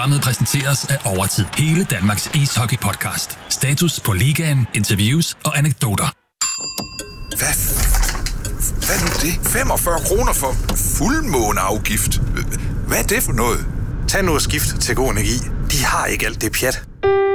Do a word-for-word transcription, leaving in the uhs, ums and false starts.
Programmet præsenteres af Overtid, hele Danmarks ishockey-podcast. Status på ligaen, interviews og anekdoter. Hvad? Hvad er nu det? femogfyrre kroner for fuldmåneafgift. Hvad er det for noget? Tag nu og skift til God Energi. De har ikke alt det pjat.